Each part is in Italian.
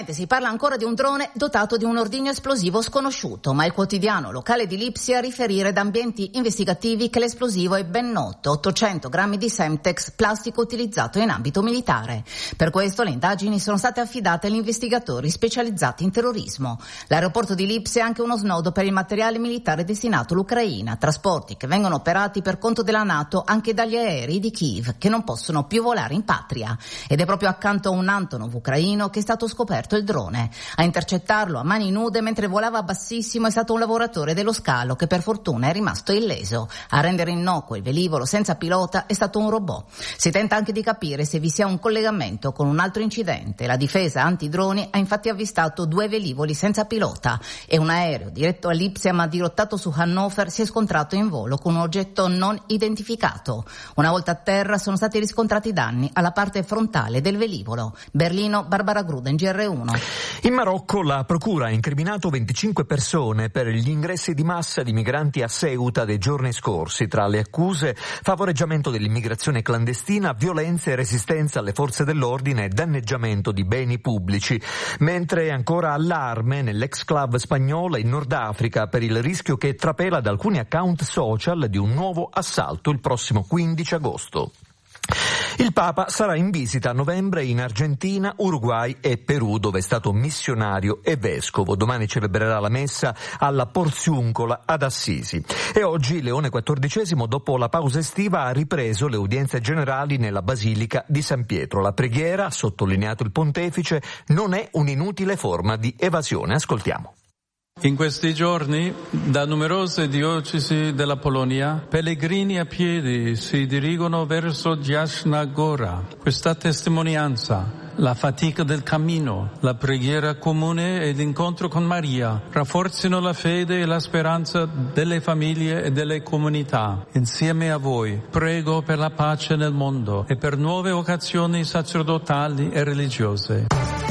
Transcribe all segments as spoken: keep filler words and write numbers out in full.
Si parla ancora di un drone dotato di un ordigno esplosivo sconosciuto, ma il quotidiano locale di Lipsia a riferire da ambienti investigativi che l'esplosivo è ben noto, ottocento grammi di Semtex, plastico utilizzato in ambito militare. Per questo le indagini sono state affidate agli investigatori specializzati in terrorismo. L'aeroporto di Lipsia è anche uno snodo per il materiale militare destinato all'Ucraina, trasporti che vengono operati per conto della NATO anche dagli aerei di Kiev, che non possono più volare in patria. Ed è proprio accanto a un Antonov ucraino che è stato scoperto il drone. A intercettarlo a mani nude mentre volava bassissimo è stato un lavoratore dello scalo che per fortuna è rimasto illeso. A rendere innocuo il velivolo senza pilota è stato un robot. Si tenta anche di capire se vi sia un collegamento con un altro incidente. La difesa antidroni ha infatti avvistato due velivoli senza pilota e un aereo diretto a Lipsia ma dirottato su Hannover si è scontrato in volo con un oggetto non identificato. Una volta a terra sono stati riscontrati danni alla parte frontale del velivolo. Berlino, Barbara Gruden, G R uno. In Marocco la procura ha incriminato venticinque persone per gli ingressi di massa di migranti a Ceuta dei giorni scorsi. Tra le accuse, favoreggiamento dell'immigrazione clandestina, violenza e resistenza alle forze dell'ordine e danneggiamento di beni pubblici. Mentre è ancora allarme nell'ex club spagnolo in Nord Africa per il rischio che trapela da alcuni account social di un nuovo assalto il prossimo quindici agosto. Il Papa sarà in visita a novembre in Argentina, Uruguay e Perù, dove è stato missionario e vescovo. Domani celebrerà la messa alla Porziuncola ad Assisi. E oggi Leone quattordicesimo, dopo la pausa estiva, ha ripreso le udienze generali nella Basilica di San Pietro. La preghiera, ha sottolineato il pontefice, non è un'inutile forma di evasione. Ascoltiamo. In questi giorni, da numerose diocesi della Polonia, pellegrini a piedi si dirigono verso Jasna Gora. Questa testimonianza, la fatica del cammino, la preghiera comune e l'incontro con Maria rafforzino la fede e la speranza delle famiglie e delle comunità. Insieme a voi prego per la pace nel mondo e per nuove vocazioni sacerdotali e religiose.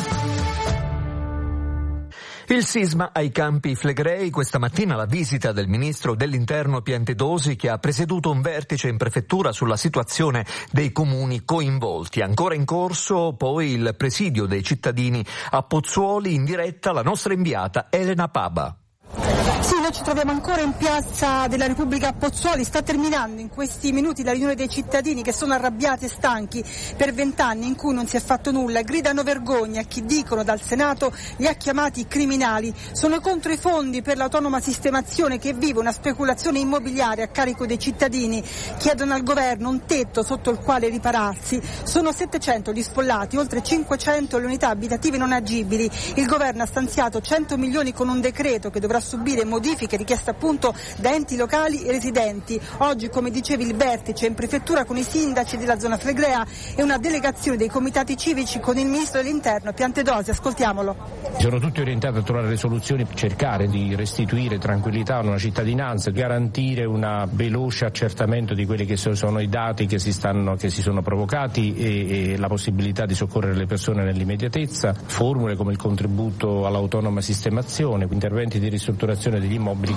Il sisma ai Campi Flegrei, questa mattina la visita del ministro dell'Interno Piantedosi, che ha presieduto un vertice in prefettura sulla situazione dei comuni coinvolti. Ancora in corso poi il presidio dei cittadini a Pozzuoli, in diretta la nostra inviata Elena Paba. Sì, noi ci troviamo ancora in piazza della Repubblica a Pozzuoli. Sta terminando in questi minuti la riunione dei cittadini che sono arrabbiati e stanchi per vent'anni in cui non si è fatto nulla. Gridano vergogna a chi dicono dal Senato li ha chiamati criminali. Sono contro i fondi per l'autonoma sistemazione che vive una speculazione immobiliare a carico dei cittadini. Chiedono al governo un tetto sotto il quale ripararsi. Sono settecento gli sfollati, oltre cinquecento le unità abitative non agibili. Il governo ha stanziato cento milioni con un decreto che dovrà subire modifiche richieste appunto da enti locali e residenti. Oggi, come dicevi, il vertice in prefettura con i sindaci della zona flegrea e una delegazione dei comitati civici con il ministro dell'Interno Piantedosi. Ascoltiamolo. Sono tutti orientati a trovare le soluzioni, cercare di restituire tranquillità a una cittadinanza, garantire un veloce accertamento di quelli che sono i dati che si, stanno, che si sono provocati e, e la possibilità di soccorrere le persone nell'immediatezza. Formule come il contributo all'autonoma sistemazione, interventi di ristrutturazione degli immobili.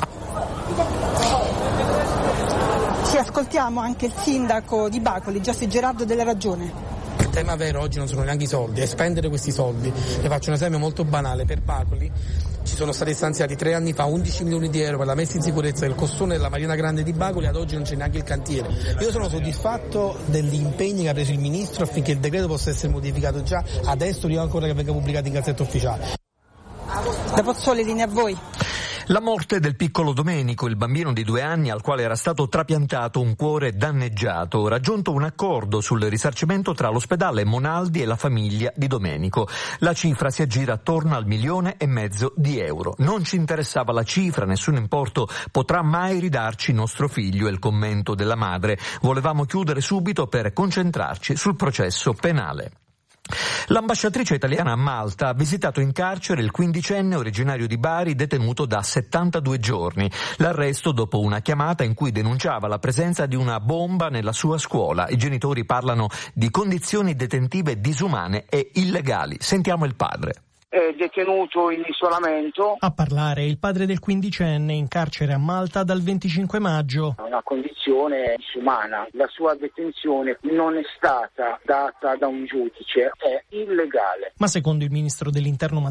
Ci ascoltiamo anche il sindaco di Bacoli, Giossi Gerardo della Ragione. Il tema vero oggi non sono neanche i soldi, è spendere questi soldi. Le faccio un esempio molto banale. Per Bacoli ci sono stati stanziati tre anni fa undici milioni di euro per la messa in sicurezza del costone della Marina Grande di Bacoli, ad oggi non c'è neanche il cantiere. Io sono soddisfatto degli impegni che ha preso il ministro affinché il decreto possa essere modificato già adesso, prima ancora che venga pubblicato in Gazzetta Ufficiale. Da Pozzuoli, linea a voi. La morte del piccolo Domenico, il bambino di due anni al quale era stato trapiantato un cuore danneggiato. Raggiunto un accordo sul risarcimento tra l'ospedale Monaldi e la famiglia di Domenico. La cifra si aggira attorno al milione e mezzo di euro. Non ci interessava la cifra, nessun importo potrà mai ridarci nostro figlio, è il commento della madre. Volevamo chiudere subito per concentrarci sul processo penale. L'ambasciatrice italiana a Malta ha visitato in carcere il quindicenne originario di Bari detenuto da settantadue giorni. L'arresto dopo una chiamata in cui denunciava la presenza di una bomba nella sua scuola. I genitori parlano di condizioni detentive disumane e illegali. Sentiamo il padre. è detenuto in isolamento. A parlare il padre del quindicenne in carcere a Malta dal venticinque maggio. Una condizione disumana. La sua detenzione non è stata data da un giudice, è illegale. Ma secondo il ministro dell'Interno